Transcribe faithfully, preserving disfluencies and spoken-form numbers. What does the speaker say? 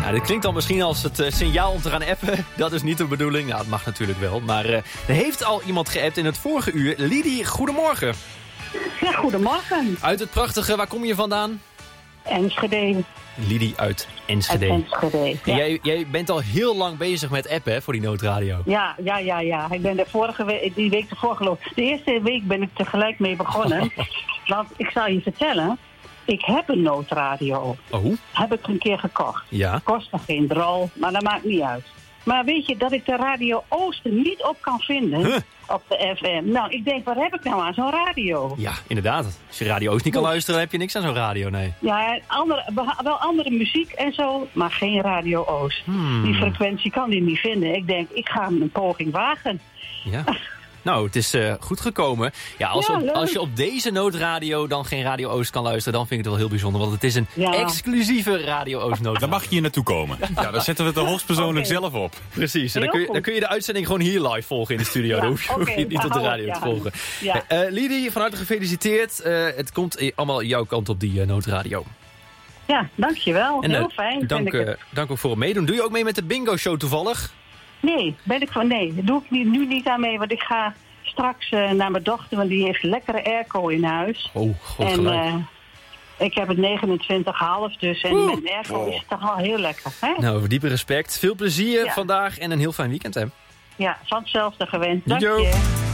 Nou, dit klinkt dan misschien als het uh, signaal om te gaan appen. Dat is niet de bedoeling. Nou, het mag natuurlijk wel. Maar uh, er heeft al iemand geappt in het vorige uur. Lidie, goedemorgen. Ja, goedemorgen. Uit het prachtige, waar kom je vandaan? Enschede. Lidie uit Enschede. Uit Enschede, ja. jij, jij bent al heel lang bezig met appen, hè, voor die noodradio. Ja, ja, ja, ja. Ik ben de vorige week, die week ervoor geloof. De eerste week ben ik tegelijk mee begonnen. Want ik zal je vertellen, ik heb een noodradio. Oh? Heb ik een keer gekocht. Ja. Kost nog geen drol, maar dat maakt niet uit. Maar weet je dat ik de Radio Oosten niet op kan vinden huh? op de F M? Nou, ik denk, wat heb ik nou aan zo'n radio? Ja, inderdaad. Als je Radio Oost niet kan luisteren, dan heb je niks aan zo'n radio, nee. Ja, andere, wel andere muziek en zo, maar geen Radio Oost. Hmm. Die frequentie kan die niet vinden. Ik denk, ik ga een poging wagen. Ja. Nou, het is uh, goed gekomen. Ja, als, ja, op, als je op deze noodradio dan geen Radio Oost kan luisteren, dan vind ik het wel heel bijzonder. Want het is een ja. exclusieve Radio Oost noodradio. Dan mag je hier naartoe komen. Ja, dan zetten we het er hoogstpersoonlijk okay. zelf op. Precies. En dan kun, je, dan kun je de uitzending gewoon hier live volgen in de studio. Ja, dan hoef je, okay, je niet op de radio ja. te volgen. Ja. Uh, Lidie, van harte gefeliciteerd. Uh, het komt allemaal jouw kant op die uh, noodradio. Ja, dankjewel. En, uh, heel fijn. Dank, uh, dank ook voor het meedoen. Doe je ook mee met de bingo show toevallig? Nee, ben ik van, nee, daar doe ik niet, nu niet aan mee, want ik ga straks uh, naar mijn dochter, want die heeft lekkere airco in huis. Oh, goed en, gelijk. Uh, ik heb het negenentwintig komma vijf dus en Oeh. met airco oh. is het toch wel heel lekker. Hè? Nou, diepe respect. Veel plezier ja. vandaag en een heel fijn weekend, hè? Ja, van hetzelfde gewend. Dank Yo. je.